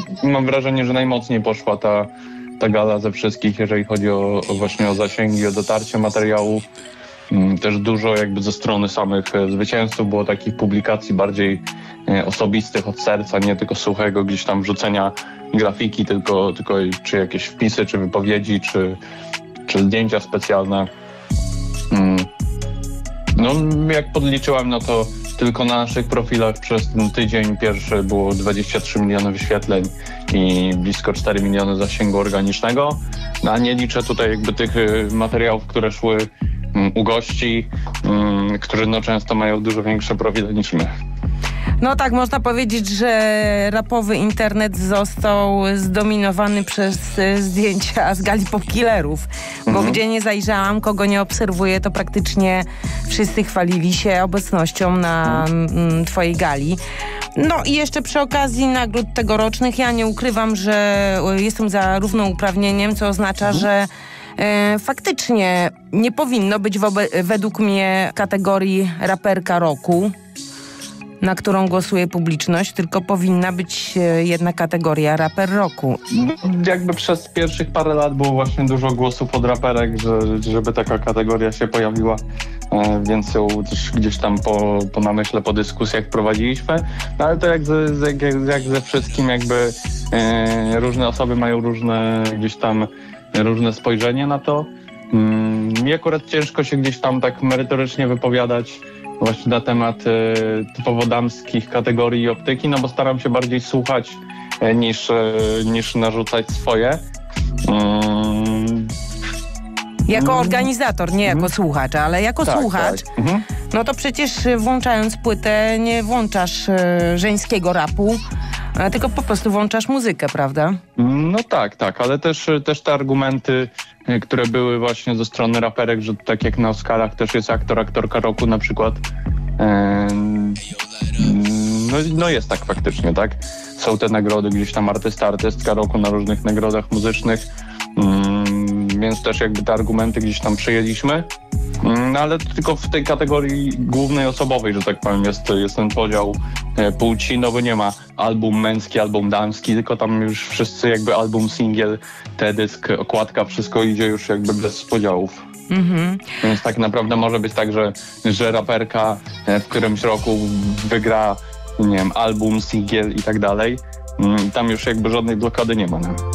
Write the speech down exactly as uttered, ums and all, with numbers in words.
mam wrażenie, że najmocniej poszła ta, ta gala ze wszystkich, jeżeli chodzi o, o właśnie o zasięgi, o dotarcie materiału. Też dużo jakby ze strony samych zwycięzców było takich publikacji bardziej osobistych, od serca, nie tylko suchego gdzieś tam wrzucenia grafiki, tylko, tylko czy jakieś wpisy, czy wypowiedzi, czy, czy zdjęcia specjalne. No jak podliczyłem, no to tylko na naszych profilach przez ten tydzień pierwszy było dwadzieścia trzy miliony wyświetleń i blisko cztery miliony zasięgu organicznego. No, a nie liczę tutaj jakby tych materiałów, które szły u gości, um, którzy no często mają dużo większe profile niż my. No tak, można powiedzieć, że rapowy internet został zdominowany przez zdjęcia z gali popkillerów, bo mhm. gdzie nie zajrzałam, kogo nie obserwuję, to praktycznie wszyscy chwalili się obecnością na mhm. twojej gali. No i jeszcze przy okazji nagród tegorocznych ja nie ukrywam, że jestem za równouprawnieniem, co oznacza, mhm. że E, faktycznie nie powinno być wobe- według mnie kategorii raperka roku, na którą głosuje publiczność, tylko powinna być e, jedna kategoria raper roku. Jakby przez pierwszych parę lat było właśnie dużo głosów od raperek, że, żeby taka kategoria się pojawiła, e, więc ją też gdzieś tam po, po namyśle, po dyskusjach prowadziliśmy. No ale to jak ze, jak, jak ze wszystkim jakby e, różne osoby mają różne gdzieś tam różne spojrzenie na to. Mi akurat ciężko się gdzieś tam tak merytorycznie wypowiadać właśnie na temat e, typowo damskich kategorii i optyki, no bo staram się bardziej słuchać e, niż, e, niż narzucać swoje. Mm. Jako organizator, nie jako mm. słuchacz, ale jako tak, słuchacz, tak. Mhm. no to przecież włączając płytę nie włączasz e, żeńskiego rapu, a tylko po prostu włączasz muzykę, prawda? No tak, tak, ale też, też te argumenty, które były właśnie ze strony raperek, że tak jak na Oscarach też jest aktor, aktorka roku na przykład. No, no jest tak faktycznie, tak? Są te nagrody gdzieś tam artysta, artystka roku na różnych nagrodach muzycznych, więc też jakby te argumenty gdzieś tam przyjęliśmy. No ale tylko w tej kategorii głównej osobowej, że tak powiem, jest, jest ten podział e, płci, no bo nie ma album męski, album damski, tylko tam już wszyscy jakby album, singiel, teledysk, okładka, wszystko idzie już jakby bez podziałów. Mm-hmm. Więc tak naprawdę może być tak, że, że raperka e, w którymś roku wygra, nie wiem, album, singiel i tak dalej. Mm, tam już jakby żadnej blokady nie ma. Nie?